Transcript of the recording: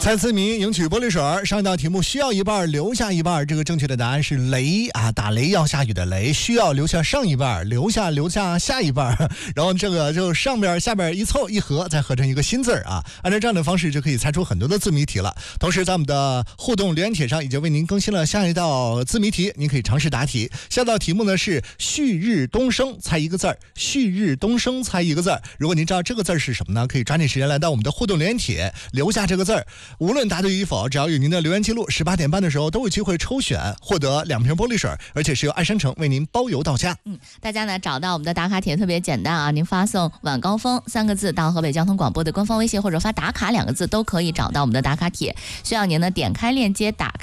猜字谜赢取玻璃水。上一道题目需要一半留下一半，这个正确的答案是雷啊，打雷要下雨的雷，需要留下上一半，留下下一半，然后这个就上边下边一凑一合，再合成一个新字啊。按照这样的方式就可以猜出很多的字谜题了。同时在我们的互动留言帖上已经为您更新了下一道字谜题，您可以尝试答题。下道题目呢是旭日东升，猜一个字儿。旭日东升猜一个字儿。如果您知道这个字儿是什么呢，可以抓紧时间来到我们的互动留言帖留下这个字儿。无论答对与否，只要有您的留言记录，18点半的时候都有机会抽选获得2瓶玻璃水，而且是由爱商城为您包邮到家。 大家呢找到我们的打卡帖特别简单啊，您发送晚高峰3个字到河北交通广播的官方微信，或者发打卡2个字都可以找到我们的打卡帖。需要您呢点开链接打开